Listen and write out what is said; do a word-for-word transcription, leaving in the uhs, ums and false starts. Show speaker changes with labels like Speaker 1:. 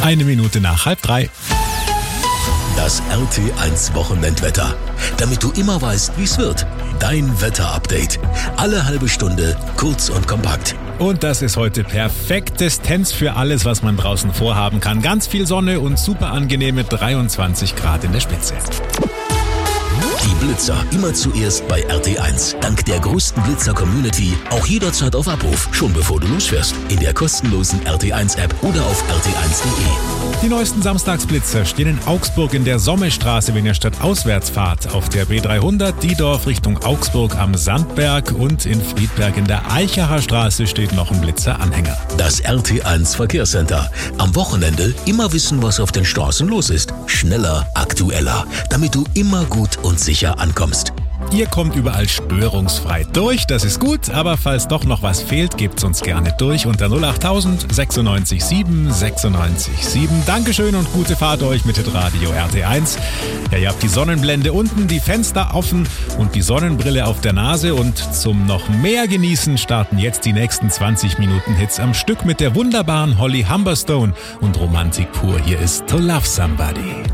Speaker 1: Eine Minute nach halb drei.
Speaker 2: Das R T eins Wochenendwetter. Damit du immer weißt, wie es wird. Dein Wetterupdate. Alle halbe Stunde, kurz und kompakt.
Speaker 1: Und das ist heute perfektes Tense für alles, was man draußen vorhaben kann. Ganz viel Sonne und super angenehme dreiundzwanzig Grad in der Spitze.
Speaker 2: Die Blitzer immer zuerst bei R T eins. Dank der größten Blitzer-Community auch jederzeit auf Abruf, schon bevor du losfährst. In der kostenlosen R T eins App oder auf r t eins punkt de.
Speaker 1: Die neuesten Samstagsblitzer stehen in Augsburg in der Sommestraße, wenn ihr statt auswärts fahrt. Auf der B dreihundert Diedorf Richtung Augsburg am Sandberg und in Friedberg in der Eichacher Straße steht noch ein Blitzer-Anhänger.
Speaker 2: Das R T eins Verkehrscenter. Am Wochenende immer wissen, was auf den Straßen los ist. Schneller, aktueller, damit du immer gut und sicher ankommst.
Speaker 1: Ihr kommt überall störungsfrei durch, das ist gut, aber falls doch noch was fehlt, gebt's uns gerne durch unter null acht tausend sechsundneunzig sieben sechsundneunzig sieben. Dankeschön und gute Fahrt euch mit Radio R T eins. Ja, ihr habt die Sonnenblende unten, die Fenster offen und die Sonnenbrille auf der Nase und zum noch mehr Genießen starten jetzt die nächsten zwanzig Minuten Hits am Stück mit der wunderbaren Holly Humberstone und Romantik pur. Hier ist To Love Somebody.